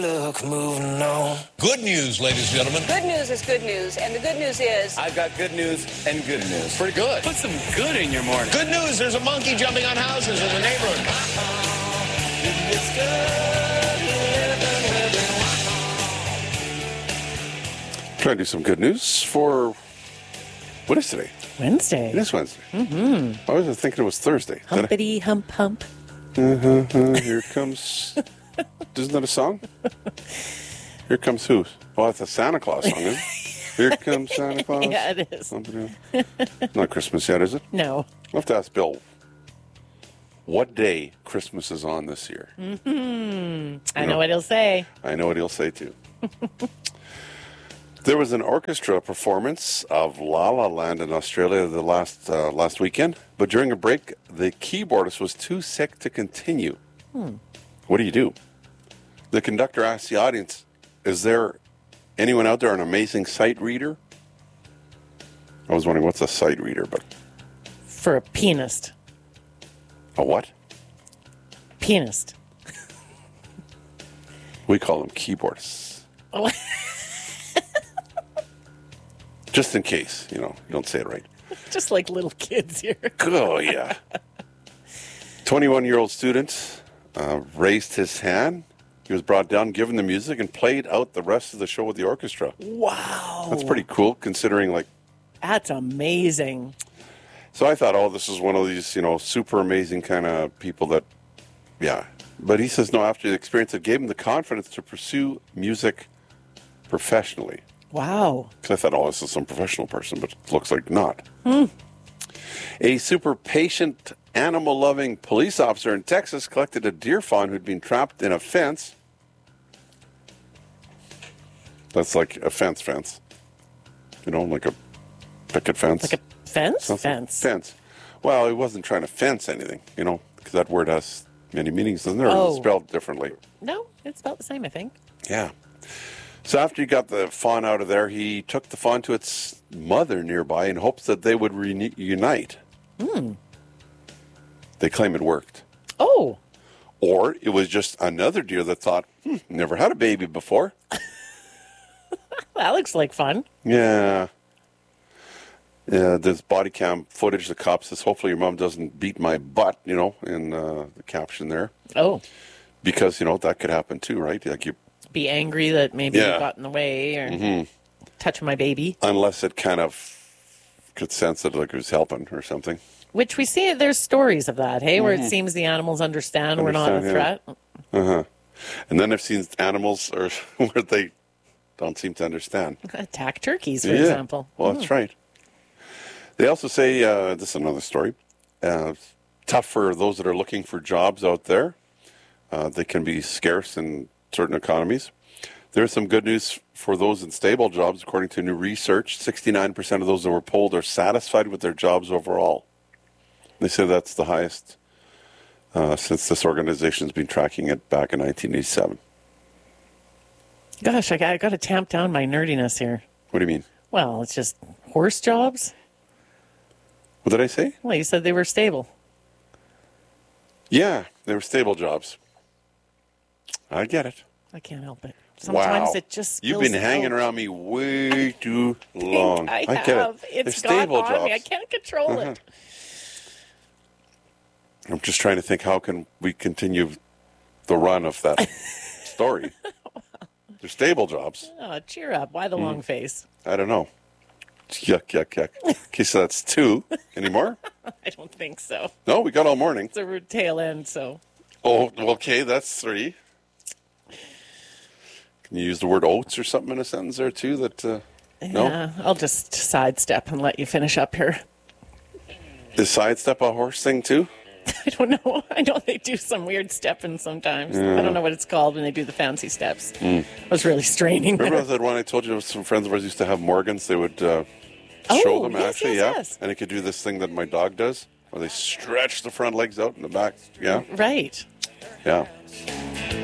Look, moving on. Good news, ladies and gentlemen. Good news is good news, and the good news is... I've got good news and good news. Pretty good. Put some good in your morning. Good news, there's a monkey jumping on houses in the neighborhood. Trying to do some good news for... What is today? Wednesday. It is Wednesday. Mm-hmm. I was thinking it was Thursday. Humpity hump hump. Here it comes... Isn't that a song? Here comes who? Well, it's a Santa Claus song, isn't it? Here comes Santa Claus. Yeah, it is. Not Christmas yet, is it? No. I'll have to ask Bill what day Christmas is on this year. I know what he'll say. I know what he'll say, too. There was an orchestra performance of La La Land in Australia the last weekend, but during a break, the keyboardist was too sick to continue. What do? The conductor asked the audience, is there anyone out there an amazing sight reader? I was wondering, what's a sight reader? But For a pianist. a what? Pianist. We call them keyboardists. Just in case, you don't say it right. Just like little kids here. Oh, yeah. 21-year-old student raised his hand. He was brought down, given the music, and played out the rest of the show with the orchestra. Wow. That's pretty cool, considering, That's amazing. So I thought, this is one of these, super amazing kind of people that, yeah. But he says, no, after the experience, it gave him the confidence to pursue music professionally. Wow. Because I thought, this is some professional person, but it looks like not. A super patient, animal-loving police officer in Texas collected a deer fawn who'd been trapped in a fence. That's like a fence. Like a picket fence. Like a fence? Something. Fence. Well, he wasn't trying to fence anything, because that word has many meanings, doesn't it? Or is it spelled differently? No, it's spelled the same, I think. Yeah. So after he got the fawn out of there, he took the fawn to its mother nearby in hopes that they would reunite. They claim it worked. Oh. Or it was just another deer that thought, never had a baby before. That looks like fun. Yeah. Yeah, there's body cam footage. The cop says, hopefully your mom doesn't beat my butt, in the caption there. Oh. Because, that could happen too, right? Like you be angry that maybe you got in the way or touch my baby. Unless it kind of could sense that it was helping or something. Which we see, there's stories of that, hey, where it seems the animals understand we're not a threat. Uh-huh. And then I've seen animals where they don't seem to understand. Attack turkeys, for example. Well, that's right. They also say, this is another story, tough for those that are looking for jobs out there. They can be scarce in certain economies. There's some good news for those in stable jobs. According to new research, 69% of those that were polled are satisfied with their jobs overall. They say that's the highest since this organization's been tracking it back in 1987. Gosh, I got to tamp down my nerdiness here. What do you mean? Well, it's just horse jobs. What did I say? Well, you said they were stable. Yeah, they were stable jobs. I get it. I can't help it. Sometimes it just spills. You've been hanging around me way too long. I get have. it. It's They're got stable on jobs. me. I can't control it. I'm just trying to think, how can we continue the run of that story? They're stable jobs. Oh, cheer up. Why the long face? I don't know. Yuck. Okay, so that's 2. Any more? I don't think so. No, we got all morning. It's a tail end, so. Oh, okay, that's 3. Can you use the word oats or something in a sentence there, too? No? Yeah, I'll just sidestep and let you finish up here. Is sidestep a horse thing, too? I don't know. I know they do some weird stepping sometimes. I don't know what it's called when they do the fancy steps. I was really straining. Remember that one I told you some friends of ours used to have Morgans? They would show them, yes, actually, yes. And it could do this thing that my dog does, where they stretch the front legs out in the back. Yeah? Right. Yeah.